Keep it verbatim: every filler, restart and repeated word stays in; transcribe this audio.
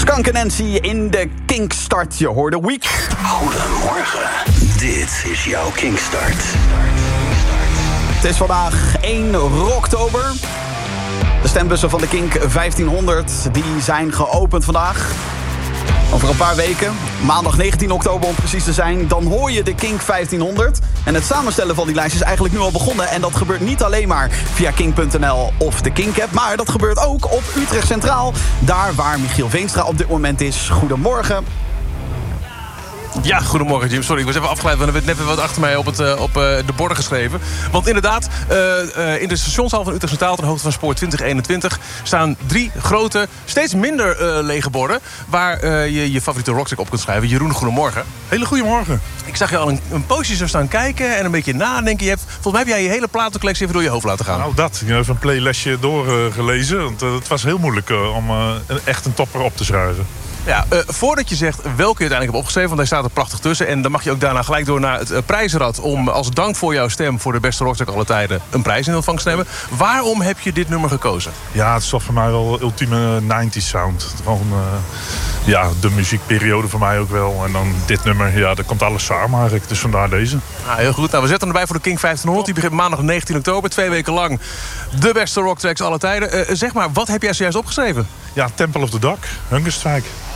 Skank en Nancy in de Kinkstart. Je hoorde Week. Goedemorgen. Dit is jouw Kinkstart. Het is vandaag één oktober. De stembussen van de Kink vijftienhonderd die zijn geopend vandaag. Over een paar weken, maandag negentien oktober om precies te zijn, dan hoor je de Kink vijftienhonderd. En het samenstellen van die lijst is eigenlijk nu al begonnen. En dat gebeurt niet alleen maar via kink punt n l of de Kink-app, maar dat gebeurt ook op Utrecht Centraal. Daar waar Michiel Veenstra op dit moment is. Goedemorgen. Ja, goedemorgen Jim. Sorry, ik was even afgeleid, want er werd net weer wat achter mij op, het, uh, op uh, de borden geschreven. Want inderdaad, uh, uh, in de stationshal van Utrecht Centraal, ter hoogte van spoor twintig eenentwintig... staan drie grote, steeds minder uh, lege borden, waar uh, je je favoriete rocktrack op kunt schrijven. Jeroen, goedemorgen. Hele goedemorgen. Ik zag je al een, een poosje zo staan kijken en een beetje nadenken. Je hebt, volgens mij heb jij je hele platencollectie even door je hoofd laten gaan. Nou, dat. Ik heb even een playlistje doorgelezen. Uh, want uh, het was heel moeilijk uh, om uh, echt een topper op te schrijven. Ja, uh, voordat je zegt welke je uiteindelijk hebt opgeschreven, want hij staat er prachtig tussen. En dan mag je ook daarna gelijk door naar het uh, prijzenrad om als dank voor jouw stem voor de beste rocktrack aller tijden een prijs in ontvangst te nemen. Waarom heb je dit nummer gekozen? Ja, het is toch voor mij wel ultieme negentig sound. Gewoon uh, ja, de muziekperiode voor mij ook wel. En dan dit nummer, ja, daar komt alles samen eigenlijk. Dus vandaar deze. Ah, heel goed. Nou, we zetten erbij voor de Kink vijftienhonderd. Die begint maandag negentien oktober. Twee weken lang de beste rocktracks aller tijden. Uh, zeg maar, wat heb jij zojuist opgeschreven? Ja, Temple of the Dog, Hungerstrike.